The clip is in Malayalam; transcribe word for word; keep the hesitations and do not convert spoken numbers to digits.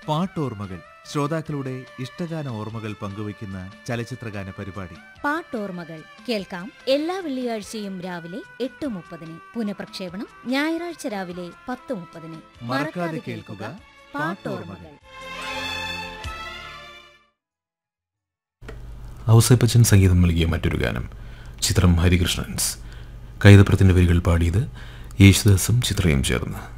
പാട്ടോർമ്മകൾ, ശ്രോതാക്കളുടെ ഇഷ്ടഗാന ഓർമ്മകൾ പങ്കുവയ്ക്കുന്ന ചലച്ചിത്രഗാന പരിപാടി. പാട്ടോർമ്മകൾ കേൾക്കാം എല്ലാ വെള്ളിയാഴ്ചയും രാവിലെ എട്ട് മുപ്പതിന്. പുനഃപ്രക്ഷേപണം ഞായറാഴ്ച രാവിലെ പത്ത് മുപ്പതിന്. മറക്കാതെ കേൾക്കുക പാട്ടോർമ്മകൾ. ഔസേപ്പച്ചൻ സംഗീതം നൽകിയ മറ്റൊരു ഗാനം, ചിത്രം ഹരികൃഷ്ണൻസ്. കൈതപ്രത്തിന്റെ വരികൾ പാടിയത് യേശുദാസും ചിത്രയും ചേർന്ന്.